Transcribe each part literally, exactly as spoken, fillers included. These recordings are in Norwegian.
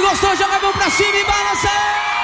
gostou, joga a mão pra cima e balança!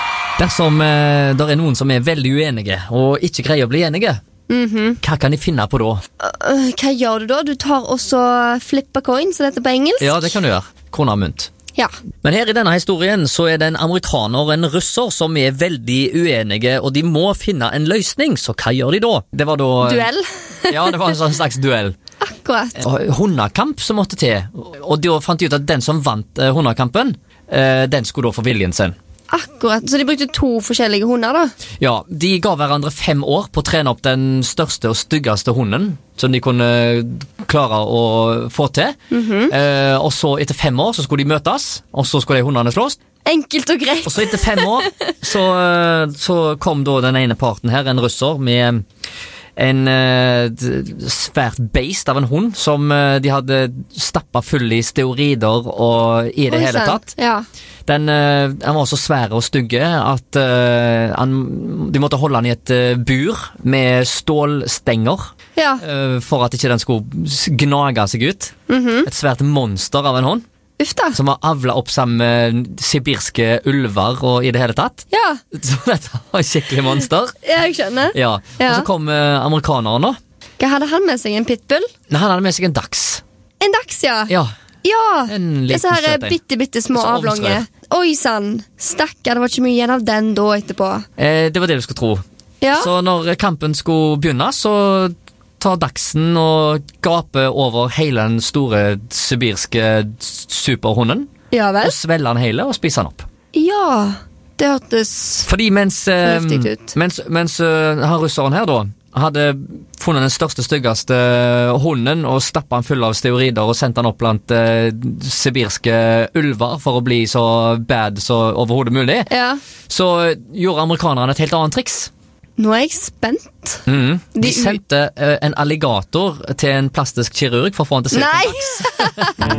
Dersom eh, der er noen som er veldig uenige og ikke greier å bli enige, Mhm. hva kan de finne på da? Øh, Hva gjør du da? Du tar også flipper coin, så dette er på engelsk. Ja, det kan du gjøre. Kroner og mynt. Ja. Men her i denne historien så er det en amerikaner og en russer som er veldig uenige, og de må finne en løsning, så hva gjør de da? Det var da Duell. Ja, det var en sånn slags duell. Akkurat. Og hundekamp som måtte til, og da fant de ut at den som vant eh, hundekampen, eh, den skulle da få viljen sin. Akkurat. Så de brukte to forskjellige hunder da? Ja, de ga hverandre fem år på å trene opp den største og styggeste hunden som de kunne klare å få til. Mhm. eh, og så etter fem år så skulle de møtes, og så skulle de hundene slås. Enkelt og greit. Og så etter fem år så, eh, så kom da den ene parten her, en russer, med en eh, d- svært beist av en hund som eh, de hadde stappet full i steroider og i det Oi, hele sant. tatt. Ja. Den, eh, den var så svær og stygge at eh, han, de måtte holde han i et eh, bur med stålstenger Ja. eh, for at ikke den skulle s- gnage seg ut. Mhm. Et svært monster av en hund Uff da. som var avlet opp sammen med sibirske ulver og i det hele tatt. Ja. Så dette var et skikkelig monster. Ja, jeg skjønner. Ja. Ja. Og så kom eh, amerikaneren nå. Hva hadde han med seg? En pitbull? Nei, han hadde med seg en dags. En dags, ja. Ja, Ja. en liten Disse her er søt en. bitte, bitte små Så avlange. Oi sann. Stakkar, det var ikke mye igjen av den da etterpå. Eh, det var det du skulle tro. Ja. Så når kampen skulle begynne, så tar dagsen og gaper over hele den store sibirske superhunden, Ja vel? og svelger den hele og spiser den opp. Ja. Det hørtes Fordi mens, eh, Fornuftig ut. mens, mens eh, han russeren her da hadde funnet den største, styggeste hunden og stappet han full av steroider og sendt han opp blant eh, sibirske ulver for å bli så bad så overhodet mulig, Ja. så gjorde amerikanerne et helt annet triks. Nå er jeg spent. Mhm. De, De- sendte eh, en alligator til en plastisk kirurg for å få han til å se på Nei! dags.